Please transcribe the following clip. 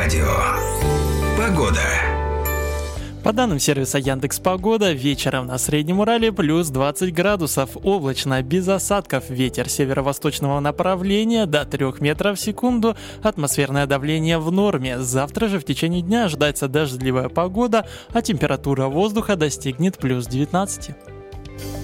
радио. Погода. По данным сервиса Яндекс.Погода, вечером на Среднем Урале плюс 20 градусов, облачно, без осадков, ветер северо-восточного направления до 3 метров в секунду, атмосферное давление в норме. Завтра же в течение дня ожидается дождливая погода, а температура воздуха достигнет плюс 19.